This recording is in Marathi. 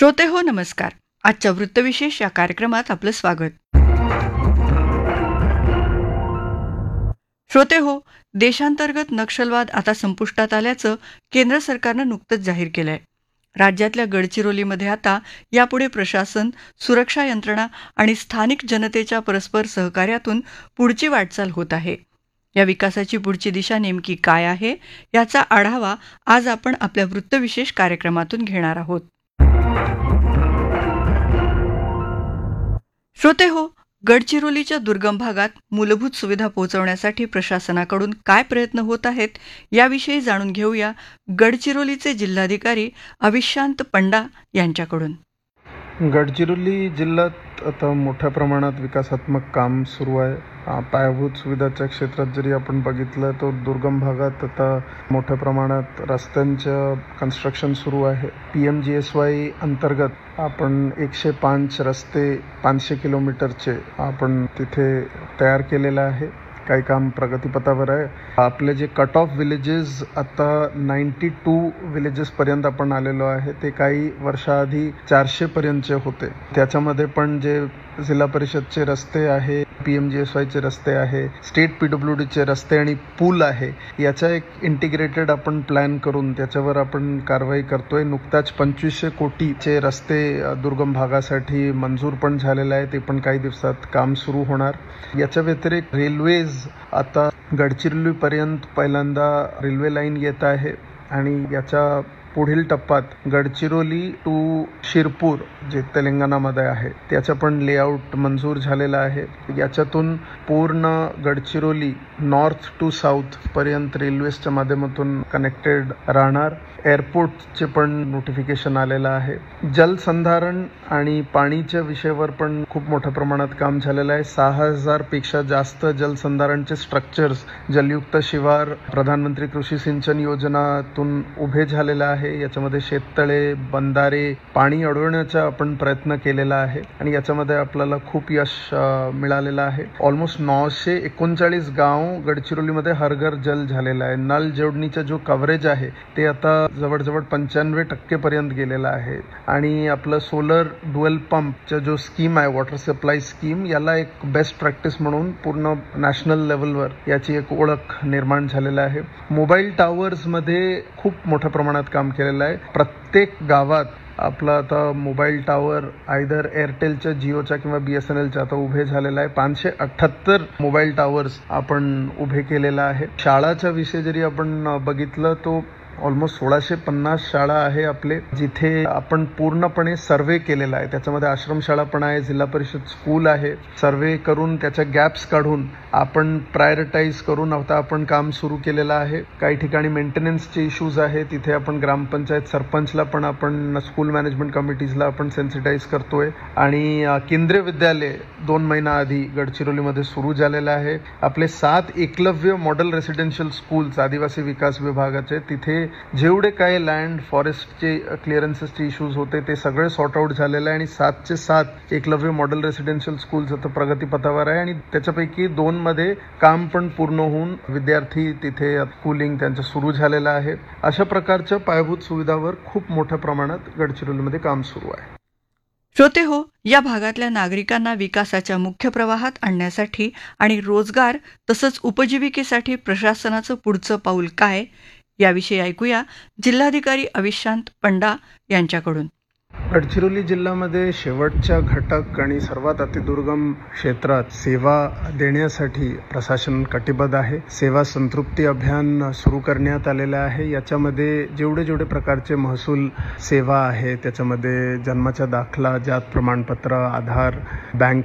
श्रोते हो नमस्कार. आजच्या वृत्तविशेष या कार्यक्रमात आपलं स्वागत. श्रोते हो, देशांतर्गत नक्षलवाद आता संपुष्टात आल्याचं केंद्र सरकारनं नुकतंच जाहीर केलंय. राज्यातल्या गडचिरोलीमध्ये आता यापुढे प्रशासन, सुरक्षा यंत्रणा आणि स्थानिक जनतेच्या परस्पर सहकार्यातून पुढची वाटचाल होत आहे. या विकासाची पुढची दिशा नेमकी काय आहे याचा आढावा आज आपण आपल्या वृत्तविशेष कार्यक्रमातून घेणार आहोत. श्रोते हो, गडचिरोलीच्या दुर्गम भागात मूलभूत सुविधा पोहोचवण्यासाठी प्रशासनाकडून काय प्रयत्न होत आहेत याविषयी जाणून घेऊया गडचिरोलीचे जिल्हाधिकारी अविशांत पंडा यांच्याकडून. गडचिरोली जिल्ह्यात आता मोठ्या प्रमाणात विकासात्मक काम सुरू आहे. पायाभूत सुविधाच्या क्षेत्रात जरी आपण बघितलं तर दुर्गम भागात आता मोठ्या प्रमाणात रस्त्यांचं कन्स्ट्रक्शन सुरू आहे. PMGSY अंतर्गत आपण 105 रस्ते 500 किलोमीटरचे आपण तिथे तयार केलेलं आहे. काही काम प्रगतीपथावर आहे. आपले जे कट ऑफ विलेजेस आता 92 विलेजेसपर्यंत आपण आलेलो आहे. ते काही वर्षाआधी 400 पर्यंतचे होते. त्याच्यामध्ये पण जे जिल्हा परिषदचे रस्ते आहे, PMGSYचे रस्ते आहे, स्टेट PWDचे रस्ते आणि पूल आहे, याचा एक इंटिग्रेटेड आपण प्लॅन करून त्याच्यावर आपण कारवाई करतोय. नुकताच 2500 कोटीचे रस्ते दुर्गम भागासाठी मंजूर पण झालेले आहे. ते पण काही दिवसात काम सुरू होणार. याच्या व्यतिरिक्त रेल्वेज आता गडचिरोलीपर्यंत पहिल्यांदा रेल्वे लाईन येत आहे आणि याच्या पुढील टप्प्यात गडचिरोली टू शिरपूर जे तेलंगणामध्ये आहे त्याचं पण लेआउट मंजूर झालेलं आहे. याच्यातून पूर्ण गडचिरोली नॉर्थ टू साऊथ पर्यंत रेल्वेच्या माध्यमातून कनेक्टेड राहणार. एअरपोर्टचे पण नोटिफिकेशन आलेलं आहे. जलसंधारण आणि पाणीच्या विषयावर पण खूप मोठ्या प्रमाणात काम झालेलं आहे. 6000 पेक्षा जास्त जलसंधारणचे स्ट्रक्चर्स जलयुक्त शिवार प्रधानमंत्री कृषी सिंचन योजनातून उभे झालेले आहे. याच्यामध्ये शेततळे, बंधारे, पाणी अडवण्याचा आपण प्रयत्न केलेला आहे आणि याच्यामध्ये आपल्याला खूप यश मिळालेलं आहे. ऑलमोस्ट 939 गाव गडचिरोलीमध्ये हर घर जल झालेलं आहे. नल जोडणीचा जो कव्हरेज आहे ते आता जवळजवळ 95% पर्यंत गेलेला आहे आणि आपलं सोलर ड्युअल पंपचा जो स्कीम आहे, वॉटर सप्लाय स्कीम, याला एक बेस्ट प्रॅक्टिस म्हणून पूर्ण नॅशनल लेवलवर याची एक ओळख निर्माण झालेला आहे. मोबाईल टावर्समध्ये खूप मोठ्या प्रमाणात काम केलेलं आहे. प्रत्येक गावात आपला आता मोबाईल टावर आयदर एअरटेलच्या, जिओच्या किंवा BSNLच्या आता उभे झालेला आहे. 578 मोबाईल टावर्स आपण उभे केलेला आहे. शाळाचा विषय जरी आपण बघितलं तो ऑलमोस्ट 1650 शाळा आहे आपले, जिथे आपण पूर्णपणे सर्वे केलेला आहे. त्याच्यामध्ये आश्रमशाळा पण आहे, जिल्हा परिषद स्कूल आहे. सर्वे करून त्याच्या गॅप्स काढून आपण प्रायोरिटाईज करून आता आपण काम सुरू केलेलं आहे. काही ठिकाणी मेंटेनन्सचे इश्यूज आहे, तिथे आपण ग्रामपंचायत सरपंचला पण आपण स्कूल मॅनेजमेंट कमिटीजला आपण सेन्सिटाईज करतोय. आणि केंद्रीय विद्यालय 2 महिन्याआधी गडचिरोलीमध्ये सुरू झालेलं आहे. आपले 7 एकलव्य मॉडेल रेसिडेन्शियल स्कूल्स आदिवासी विकास विभागाचे, तिथे जेवढे काही लँड फॉरेस्टचे क्लिअरन्सेसचे इश्यूज होते ते सगळे सॉर्ट आउट झालेले आहे आणि 7चे 7 एकलव्य मॉडेल रेसिडेन्शियल स्कूल्स आता प्रगतीपथावर आहे आणि त्याच्यापैकी 2 मध्ये काम पण पूर्ण होऊन विद्यार्थी तिथे स्कूलिंग त्यांचं सुरू झालेलं आहे. अशा प्रकारच्या पायाभूत सुविधावर खूप मोठ्या प्रमाणात गडचिरोलीमध्ये काम सुरू आहे. श्रोते हो, या भागातल्या नागरिकांना विकासाच्या मुख्य प्रवाहात आणण्यासाठी आणि रोजगार तसंच उपजीविकेसाठी प्रशासनाचं पुढचं पाऊल काय याविषयी ऐकूया जिल्हाधिकारी अविशांत पंडा यांच्याकडून. गडचिरोली जिल्ह्यामध्ये शेवटच्या घटक आणि सर्वात अतिदुर्गम क्षेत्रात सेवा देण्यासाठी प्रशासन कटिबद्ध आहे. सेवा संतृप्ती अभियान सुरू करण्यात आलेलं आहे. याच्यामध्ये जेवढे प्रकारचे महसूल सेवा आहे त्याच्यामध्ये जन्माचा दाखला, जात प्रमाणपत्र, आधार, बँक